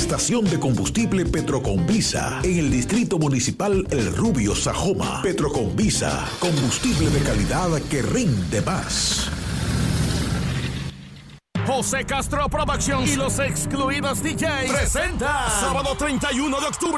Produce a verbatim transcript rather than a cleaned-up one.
estación de combustible Petroconvisa en el Distrito Municipal El Rubio, Sajoma. Petroconvisa, combustible de calidad que rinde más. José Castro Productions y los Excluidos D Js presenta sábado treinta y uno de octubre